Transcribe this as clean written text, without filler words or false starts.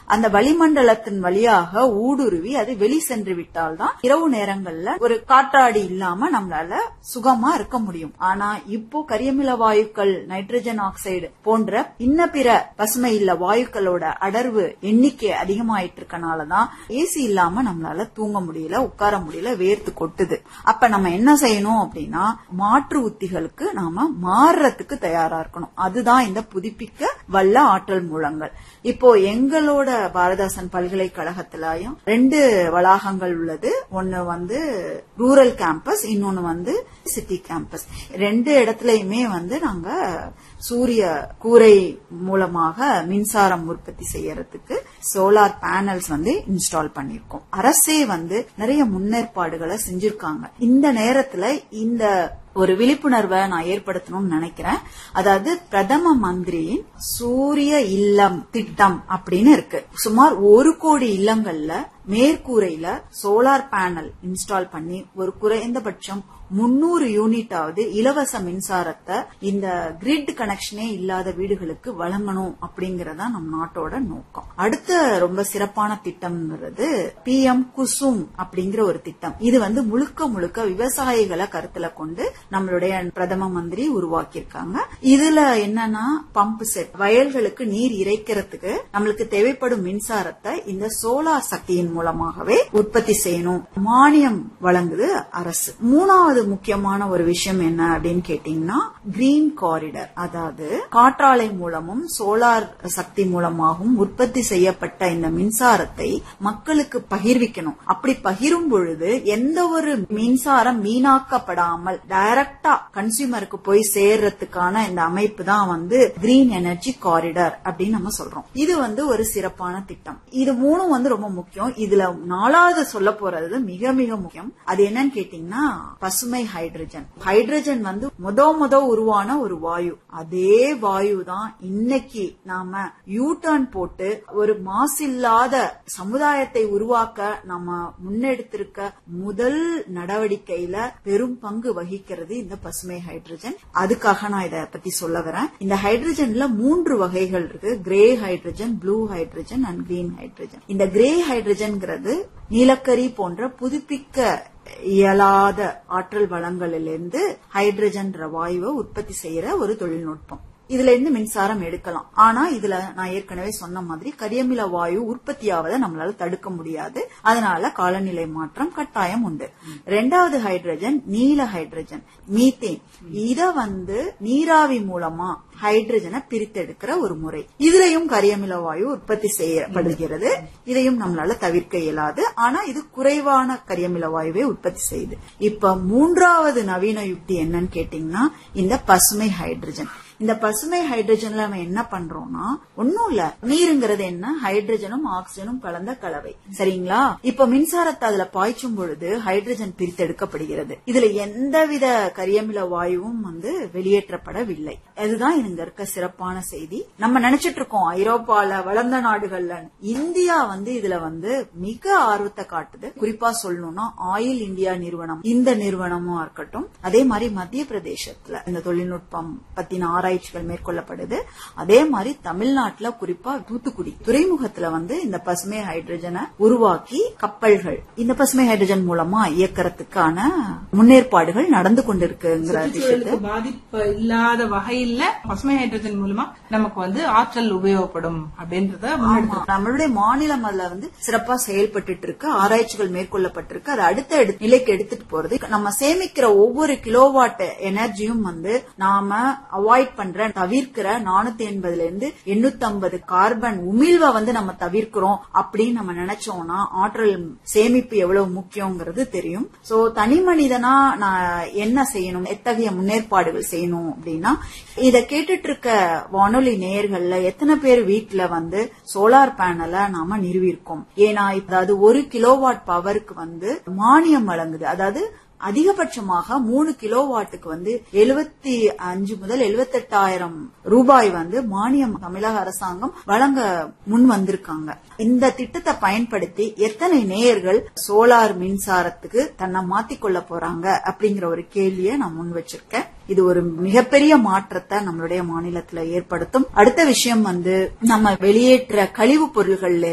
அந்த வளிமண்டலத்தின் வழியாக ஊடுருவி அது வெளி சென்று விட்டால்தான் இரவு நேரங்கள்ல ஒரு காற்றாடி இல்லாம நம்மளால சுகமா இருக்க முடியும். ஆனா இப்போ கரியமில வாயுக்கள், நைட்ரஜன் ஆக்சைடு போன்ற இன்ன பிற பசுமை இல்ல வாயுக்களோட அடர்வு எண்ணிக்கை அதிகமாயிட்டு இருக்கனாலதான் ஏசி இல்லாம நம்மளால தூங்க முடியல, உட்கார முடியல, வேர்த்து கொட்டுது. அப்ப நம்ம என்ன செய்யணும் அப்படின்னா மாற்று உத்திகளுக்கு நாம மாறுறதுக்கு தயாரா இருக்கணும். அதுதான் இந்த புதுப்பிக்க வல்ல ஆற்றல் மூலங்கள். இப்போ எங்களோட பாரதாசன் பல்கலைக்கழகத்திலயும் 2 வளாகங்கள் உள்ளது. ஒன்னு வந்து ரூரல் கேம்பஸ், இன்னொன்னு வந்து சிட்டி கேம்பஸ். 2 இடத்துலயுமே வந்து நாங்க சூரிய கூரை மூலமாக மின்சாரம் உற்பத்தி செய்யறதுக்கு சோலார் பேனல்ஸ் வந்து இன்ஸ்டால் பண்ணிருக்கோம். அரசே வந்து நிறைய முன்னேற்பாடுகளை செஞ்சிருக்காங்க. இந்த நேரத்துல இந்த ஒரு விழிப்புணர்வை நான் ஏற்படுத்தணும்னு நினைக்கிறேன். அதாவது பிரதம மந்திரியின் சூரிய இல்லம் திட்டம் அப்படின்னு இருக்கு. சுமார் 1 கோடி இல்லங்கள்ல மேற்கூரையில சோலார் பேனல் இன்ஸ்டால் பண்ணி ஒரு குறைந்தபட்சம் 300 யூனிட்டாவது இலவச மின்சாரத்தை இந்த கிரிட் கனெக்ஷனே இல்லாத வீடுகளுக்கு வழங்கணும் அப்படிங்கறதா நம் நாட்டோட நோக்கம். அடுத்த ரொம்ப சிறப்பான திட்டம்ங்கிறது PM குசும் அப்படிங்கிற ஒரு திட்டம். இது வந்து முழுக்க முழுக்க விவசாயிகளை கருத்துல கொண்டு நம்மளுடைய பிரதம மந்திரி உருவாக்கியிருக்காங்க. இதுல என்னன்னா பம்ப் செட், வயல்களுக்கு நீர் இறைக்கிறதுக்கு நம்மளுக்கு தேவைப்படும் மின்சாரத்தை இந்த சோலார் சக்தியின் மூலமாகவே உற்பத்தி செய்யணும். மானியம் வழங்குது அரசு. 3வது முக்கியமான ஒரு விஷயம் என்ன அப்படின்னு கேட்டீங்கன்னா கிரீன் காரிடர். அதாவது காற்றாலை மூலமும் சோலார் சக்தி மூலமாகவும் உற்பத்தி செய்யப்பட்ட இந்த மின்சாரத்தை மக்களுக்கு பகிர்விக்கணும். அப்படி பகிரும் பொழுது எந்த ஒரு மின்சாரம் வீணாக்கப்படாமல் டைரக்டா கன்சியூமருக்கு போய் சேர்றதுக்கான இந்த அமைப்பு தான் வந்து கிரீன் எனர்ஜி காரிடர் அப்படின்னு நம்ம சொல்றோம். இது வந்து ஒரு சிறப்பான திட்டம். இது 3 வந்து ரொம்ப முக்கியம். இதுல 4வது சொல்ல போறது மிக மிக முக்கியம். அது என்னன்னு கேட்டீங்கன்னா பசுமை ஹைட்ரஜன். ஹைட்ரஜன் வந்து முத உருவான ஒரு வாயு. அதே வாயு தான் இன்னைக்கு நாம யூ டர்ன் போட்டு ஒரு மாசில்லாத சமுதாயத்தை உருவாக்க நாம முன்னெடுத்திருக்க முதல் நடவடிக்கையில பெரும் பங்கு வகிக்கிறது இந்த பசுமை ஹைட்ரஜன். அதுக்காக நான் இத பத்தி சொல்ல வரேன். இந்த ஹைட்ரஜன்ல 3 வகைகள் இருக்கு. Grey hydrogen, blue hydrogen and green hydrogen. இந்த கிரே ஹைட்ரஜன்ங்கிறது நீலக்கரி போன்ற புதுப்பிக்க இயலாத ஆற்றல் வளங்களிலிருந்து ஹைட்ரஜன் வாயுவை உற்பத்தி செய்யற ஒரு தொழில்நுட்பம். இதுல இருந்து மின்சாரம் எடுக்கலாம். ஆனா இதுல நான் ஏற்கனவே சொன்ன மாதிரி கரியமில வாயு உற்பத்தியாவதை நம்மளால தடுக்க முடியாது. அதனால காலநிலை மாற்றம் கட்டாயம் உண்டு. 2வது ஹைட்ரஜன் நீல ஹைட்ரஜன், மீத்தேன். இத வந்து நீராவி மூலமா ஹைட்ரஜனை பிரித்தெடுக்கிற ஒரு முறை. இதுலயும் கரியமில வாயு உற்பத்தி செய்யப்படுகிறது. இதையும் நம்மளால தவிர்க்க இயலாது. ஆனா இது குறைவான கரியமில வாயுவை உற்பத்தி செய்யுது. இப்ப 3வது நவீன யுக்தி என்னன்னு கேட்டீங்கன்னா இந்த பசுமை ஹைட்ரஜன். இந்த பசுமை ஹைட்ரஜன்ல நம்ம என்ன பண்றோம்னா ஒன்னும் இல்ல, நீருங்கிறது என்ன, ஹைட்ரஜனும் ஆக்சிஜனும் கலந்த கலவை. சரிங்களா? இப்ப மின்சாரத்தை அதுல பாய்ச்சும் பொழுது ஹைட்ரஜன் பிரித்தெடுக்கப்படுகிறது. இதுல எந்தவித கரியமில வாயுவும் வந்து வெளியேற்றப்படவில்லை. அதுதான் இங்க இருக்க சிறப்பான செய்தி. நம்ம நினைச்சிட்டு இருக்கோம் ஐரோப்பால வளர்ந்த நாடுகள்ல, இந்தியா வந்து இதுல வந்து மிக ஆர்வத்தை காட்டுது. குறிப்பா சொல்லணும்னா ஆயில் இந்தியா நிறுவனம், இந்த நிறுவனமும் இருக்கட்டும், அதே மாதிரி மத்திய பிரதேசத்துல இந்த தொழில்நுட்பம் பத்தின ஆராய்ச்சிகள் மேற்கொள்ளப்படுது. அதே மாதிரி தமிழ்நாட்டுல குறிப்பா தூத்துக்குடி துறைமுகத்துல வந்து இந்த பசுமை ஹைட்ரஜனை உருவாக்கி கப்பல்கள் இந்த பசுமை ஹைட்ரஜன் மூலமா இயக்கறதுக்கான முன்னேற்பாடுகள் நடந்து கொண்டிருக்குங்கிற பாதிப்பு இல்லாத வகையில பசுமை ஹைட்ரஜன் மூலமா நமக்கு வந்து ஆற்றல் உபயோகப்படும் அப்படின்றத நம்மளுடைய மாநிலம் அதுல வந்து சிறப்பா செயல்பட்டு இருக்கு. ஆராய்ச்சிகள் மேற்கொள்ளப்பட்டிருக்கு. அது அடுத்த நிலைக்கு எடுத்துட்டு போறது. நம்ம சேமிக்கிற ஒவ்வொரு கிலோவாட் எனர்ஜியும் வந்து நாம அவாய்ட் பண்ற தவிர்க்கிற 480 இருந்து 850 கார்பன் உமிழ்வை வந்து நம்ம தவிர்க்கிறோம் அப்படின்னு நம்ம நினைச்சோம்னா ஆற்றல் சேமிப்பு எவ்வளவு முக்கியங்கிறது தெரியும். சோ தனி மனிதனா நான் என்ன செய்யணும், எத்தகைய முன்னேற்பாடுகள் செய்யணும் அப்படின்னா, இத கேட்டுட்டு இருக்க வானொலி நேயர்கள்ல எத்தனை பேர் வீட்டுல வந்து சோலார் பேனலை நாம நிறுவியிருக்கோம். ஏன்னா அதாவது 1 கிலோவாட் பவருக்கு வந்து மானியம் வழங்குது. அதாவது அதிகபட்சமாக 3 கிலோவாட்டுக்கு வந்து 75 முதல் 78,000 ரூபாய் வந்து மானியம் தமிழக அரசாங்கம் வழங்க முன் வந்திருக்காங்க. இந்த திட்டத்தை பயன்படுத்தி எத்தனை நேயர்கள் சோலார் மின்சாரத்துக்கு தன்னை மாத்திக்கொள்ள போறாங்க அப்படிங்கிற ஒரு கேள்வியை நான் முன் வச்சிருக்கேன். இது ஒரு மிகப்பெரிய மாற்றத்தை நம்மளுடைய மாநிலத்துல ஏற்படுத்தும். அடுத்த விஷயம் வந்து நம்ம வெளியேற்ற கழிவு பொருள்கள்ல